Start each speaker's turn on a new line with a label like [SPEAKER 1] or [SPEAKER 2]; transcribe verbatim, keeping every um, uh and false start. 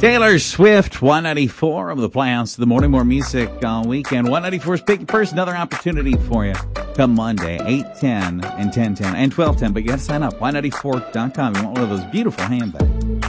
[SPEAKER 1] Taylor Swift, one ninety-four of the Playhouse of the Morning. More music all weekend. one ninety-four's Pick Your Purse, another opportunity for you. Come Monday, eight ten and ten ten and twelve ten. But you got to sign up, one ninety-four dot com. You want one of those beautiful handbags.